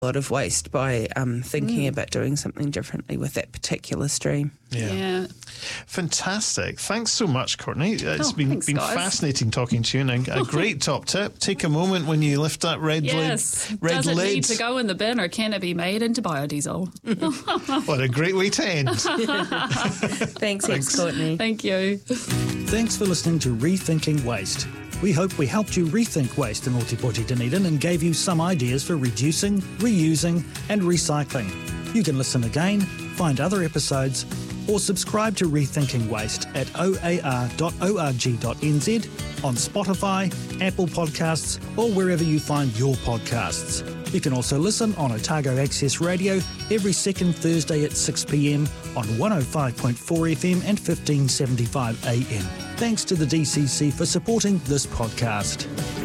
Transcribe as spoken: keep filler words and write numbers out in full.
a lot of waste by um, thinking mm. about doing something differently with that particular stream. Yeah. yeah. Fantastic. Thanks so much, Courtney. It's oh, been thanks, been guys. fascinating talking to you, and a, a great top tip. Take a moment when you lift that red yes. lid. Red Does it lid. need to go in the bin, or can it be made into biodiesel? What a great way to end. Thanks, Thanks, Courtney. Thank you. Thanks for listening to Rethinking Waste. We hope we helped you rethink waste in Ōtepoti Dunedin and gave you some ideas for reducing, reusing and recycling. You can listen again, find other episodes, or subscribe to Rethinking Waste at o a r dot org dot n z, on Spotify, Apple Podcasts, or wherever you find your podcasts. You can also listen on Otago Access Radio every second Thursday at six p m on one oh five point four F M and fifteen seventy-five A M. Thanks to the D C C for supporting this podcast.